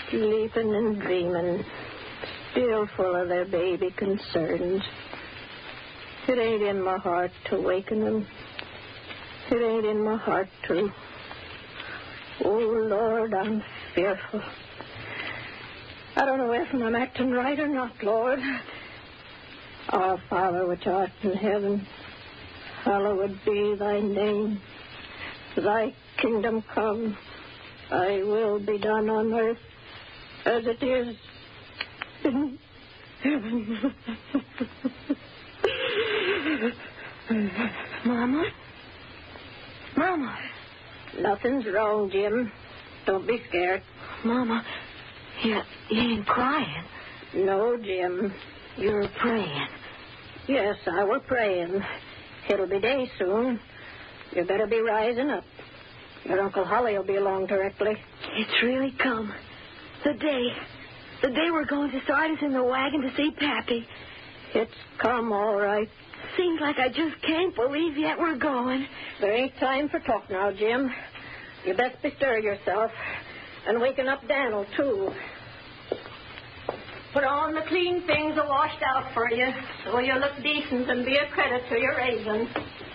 sleeping and dreaming, still full of their baby concerns. It ain't in my heart to waken them. It ain't in my heart to. Oh, Lord, I'm fearful. I don't know if I'm acting right or not, Lord. Our Father which art in heaven, hallowed be thy name. Thy kingdom come. Thy will be done on earth as it is in heaven. Mama? Mama? Nothing's wrong, Jim. Don't be scared. Mama, you ain't crying. No, Jim. You're praying. Yes, I were praying. It'll be day soon. You better be rising up. Your Uncle Holly will be along directly. It's really come. The day we're going to start us in the wagon to see Pappy. It's come, all right. Seems like I just can't believe yet we're going. There ain't time for talk now, Jim. You best bestir yourself. And waken up Daniel, too. Put on the clean things I washed out for you, so you look decent and be a credit to your raisins.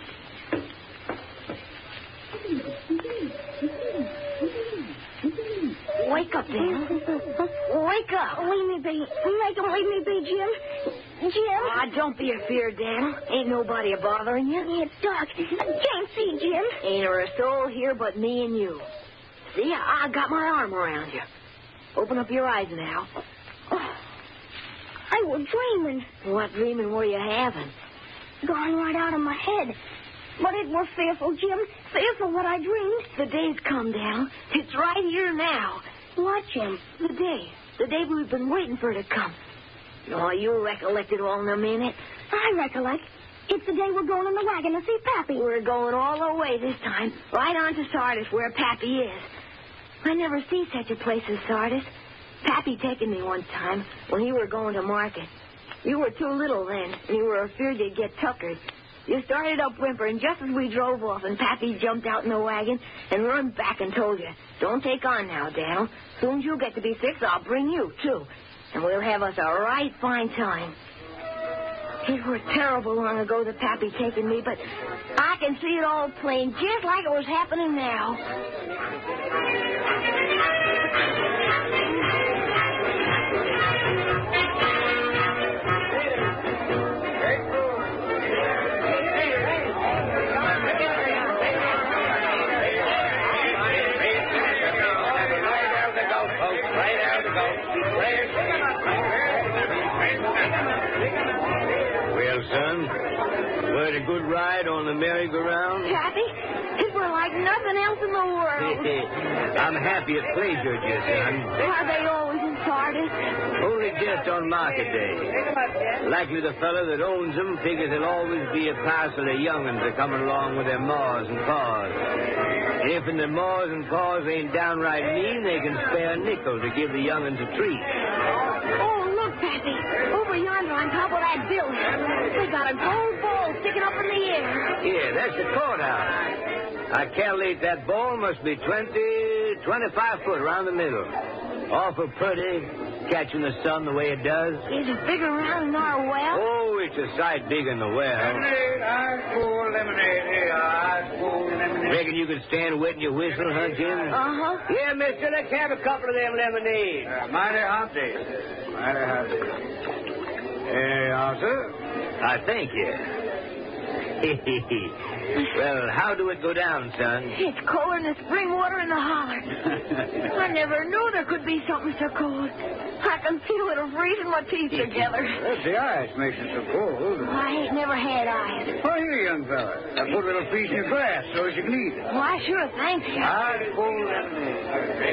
Wake up, Dan. Wake up. Leave me be. Make him leave me be, Jim. Jim? Ah, don't be afeard, Dan. Ain't nobody bothering you. It's dark. I can't see, Jim. Ain't there a soul here but me and you. See, I got my arm around you. Open up your eyes now. Oh, I was dreaming. What dreaming were you having? Gone right out of my head. But it was fearful, Jim. Fearful what I dreamed. The day's come, Dan. It's right here now. What, Jim? The day we've been waiting for to come. Oh, you'll recollect it all in a minute. I recollect. It's the day we're going in the wagon to see Pappy. We're going all the way this time, right on to Sardis, where Pappy is. I never see such a place as Sardis. Pappy taken me one time when you were going to market. You were too little then, and you were afraid you'd get tuckered. You started up whimpering just as we drove off, and Pappy jumped out in the wagon and run back and told you, "Don't take on now, Daniel. Soon as you get to be 6, I'll bring you, too. And we'll have us a right fine time." It were terrible long ago that Pappy taken me, but I can see it all plain, just like it was happening now. Well, son, you had a good ride on the merry-go-round? Pappy, it were like nothing else in the world. I'm happy it pleasured you, son. Are they always in Sardis? Only just on market day. Likely the fellow that owns them figures there'll always be a parcel of young'uns a coming along with their maws and paws. And if in their maws and paws ain't downright mean, they can spare a nickel to give the young'uns a treat. Oh, look, Pappy. Over yonder on top of that building. They got a gold ball sticking up in the air. Yeah, that's the courthouse. I calculate that ball must be 25 foot around the middle. Awful pretty, catching the sun the way it does. Is it bigger around in our well? Oh, it's a sight bigger than the well. Lemonade, ice cold lemonade. Here, ice cold lemonade. Reckon you could stand wetting your whistle, huh, Jim? Uh-huh. Yeah, mister, let's have a couple of them lemonades. Mighty hot day. Mighty hot day. Sir. I thank you. Well, how do it go down, son? It's colder than the spring water in the holler. I never knew there could be something so cold. I can feel it freezing my teeth together. That's the ice makes it so cold. I ain't never had ice. Oh, here, young fella. I put a little piece in your glass so as you can eat it. Why, sure, thank you. Ice cold lemonade.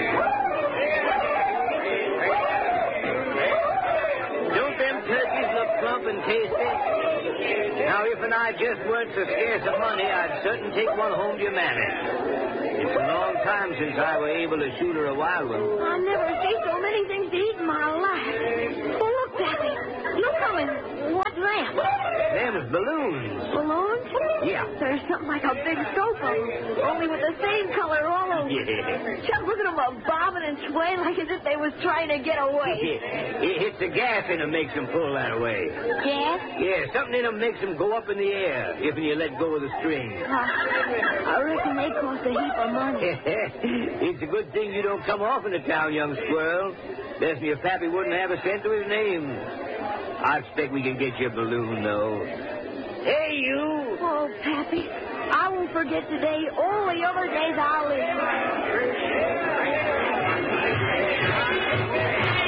Don't them turkeys look plump and tasty? Now, if and I just weren't so scarce of money, I'd certain take one home to your mammy. It's a long time since I were able to shoot her a wild one. I never seen so many things to eat in my life. Oh, look, Pappy. Look coming. What's that? Them's balloons. Balloons? Yeah. There's something like a big sofa, only with the same color all over. Yeah. Just look at them bobbing and way like as if they was trying to get away. It's the gas in them makes them pull that way. Gas? Yeah, something in them makes them go up in the air if you let go of the string. I reckon they cost a heap of money. It's a good thing you don't come off in the town, young squirrel. Lest your pappy wouldn't have a cent to his name. I expect we can get you a balloon, though. Hey, you! Oh, Pappy, I won't forget today all the other days I'll live.